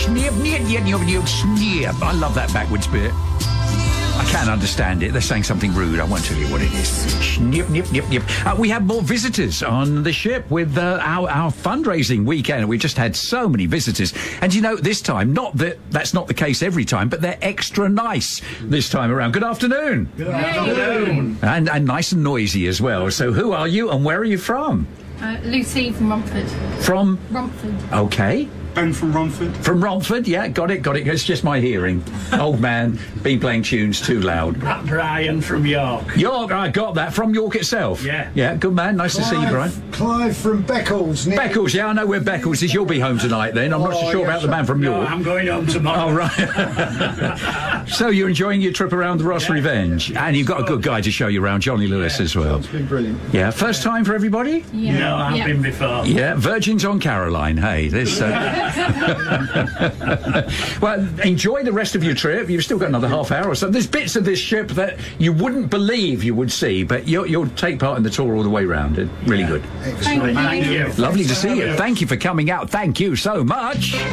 Snip, snip, snip, snip. I love that backwards bit. I can't understand it. They're saying something rude. I won't tell you what it is. Snip, nip, nip, nip. We have more visitors on the ship with our fundraising weekend. We've just had so many visitors. And, you know, this time, not that that's not the case every time, but they're extra nice this time around. Good afternoon. Good afternoon. And nice and noisy as well. So who are you and where are you from? Lucy from Romford. From? Romford. Okay. Ben from Romford. From Romford, yeah, got it. It's just my hearing. Old man, been playing tunes too loud. Brian from York. York, I got that. From York itself? Yeah. Yeah, good man. Nice to see you, Brian. Clive from Beccles. Beccles, yeah, I know where Beccles is. You'll be home tonight then. I'm not so sure about the man from No, York. I'm going home tomorrow. Oh, right. So you're enjoying your trip around the Ross Revenge? And you've got a good guy to show you around, Johnny Lewis, as well. It's been brilliant. Yeah, first time for everybody? Yeah. No, I've been before. Yeah, Virgins on Caroline. Hey, this. Well, enjoy the rest of your trip. You've still got another half hour or so. There's bits of this ship that you wouldn't believe you would see, but you'll take part in the tour all the way round. Really good. Excellent. Thank you. Thank you. Lovely to see you. Thank you for coming out. Thank you so much.